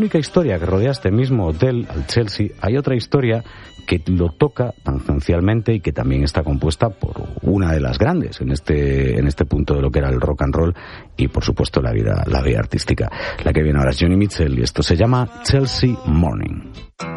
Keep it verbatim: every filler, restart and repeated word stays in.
única historia que rodea este mismo hotel, al Chelsea, hay otra historia que lo toca tangencialmente y que también está compuesta por una de las grandes en este en este punto de lo que era el rock and roll y por supuesto la vida la vida artística. La que viene ahora es Joni Mitchell y esto se llama Chelsea Morning.